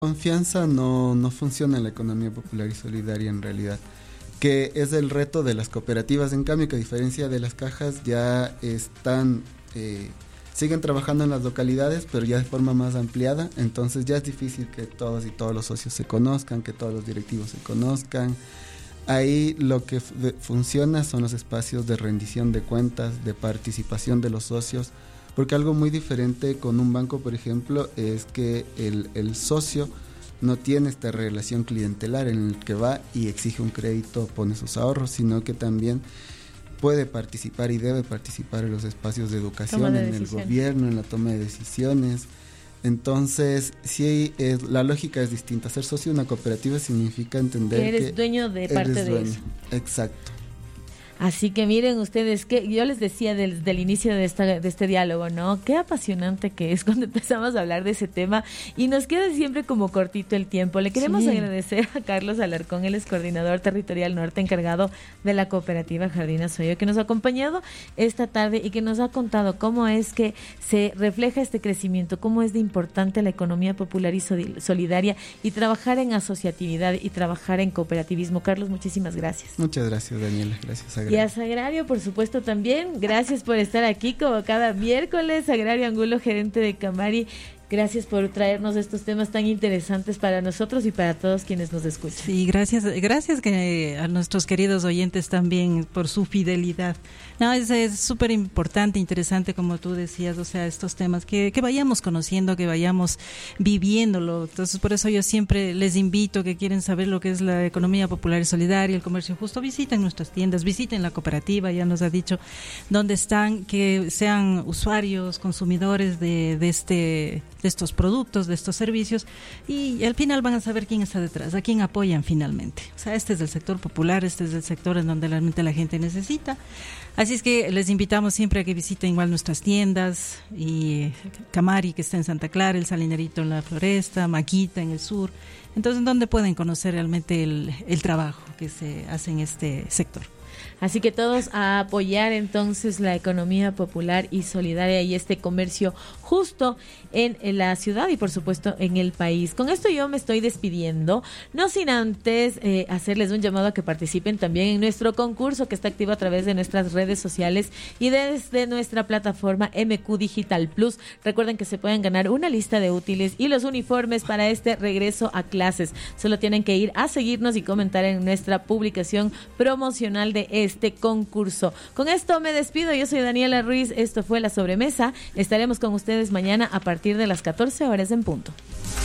Confianza no funciona en la economía popular y solidaria en realidad, que es el reto de las cooperativas, en cambio, que a diferencia de las cajas ya están, siguen trabajando en las localidades, pero ya de forma más ampliada, entonces ya es difícil que todos y todos los socios se conozcan, que todos los directivos se conozcan. Ahí lo que funciona son los espacios de rendición de cuentas, de participación de los socios, porque algo muy diferente con un banco, por ejemplo, es que el socio no tiene esta relación clientelar en el que va y exige un crédito, pone sus ahorros, sino que también puede participar y debe participar en los espacios de educación, en el gobierno, en la toma de decisiones. Entonces, sí, la lógica es distinta. Ser socio de una cooperativa significa entender que eres dueño de parte de eso. Exacto. Así que miren ustedes, que yo les decía desde el inicio de este diálogo, ¿no? Qué apasionante que es cuando empezamos a hablar de ese tema y nos queda siempre como cortito el tiempo. Le queremos agradecer a Carlos Alarcón, él es coordinador territorial norte encargado de la cooperativa Jardín Azuayo, que nos ha acompañado esta tarde y que nos ha contado cómo es que se refleja este crecimiento, cómo es de importante la economía popular y solidaria y trabajar en asociatividad y trabajar en cooperativismo. Carlos, muchísimas gracias. Muchas gracias, Daniela. Gracias, y a Sagrario, por supuesto, también. Gracias por estar aquí como cada miércoles. Sagrario Angulo, gerente de Camari. Gracias por traernos estos temas tan interesantes para nosotros y para todos quienes nos escuchan. Sí, gracias que a nuestros queridos oyentes también por su fidelidad. No, es súper importante, interesante, como tú decías, o sea, estos temas, que vayamos conociendo, que vayamos viviéndolo. Entonces, por eso yo siempre les invito, que quieren saber lo que es la economía popular y solidaria, el comercio justo, visiten nuestras tiendas, visiten la cooperativa, ya nos ha dicho dónde están, que sean usuarios, consumidores de estos productos, de estos servicios, y al final van a saber quién está detrás, a quién apoyan finalmente. O sea, este es el sector popular, este es el sector en donde realmente la gente necesita. Así es que les invitamos siempre a que visiten igual nuestras tiendas, y Camari, que está en Santa Clara, el Salinerito en la Floresta, Maquita en el sur, entonces donde pueden conocer realmente el trabajo que se hace en este sector. Así que todos a apoyar entonces la economía popular y solidaria y este comercio justo en la ciudad y por supuesto en el país. Con esto yo me estoy despidiendo, no sin antes hacerles un llamado a que participen también en nuestro concurso que está activo a través de nuestras redes sociales y desde nuestra plataforma MQ Digital Plus. Recuerden que se pueden ganar una lista de útiles y los uniformes para este regreso a clases. Solo tienen que ir a seguirnos y comentar en nuestra publicación promocional de este concurso. Con esto me despido, yo soy Daniela Ruiz, esto fue La Sobremesa, estaremos con ustedes mañana a partir de las 14 horas en punto.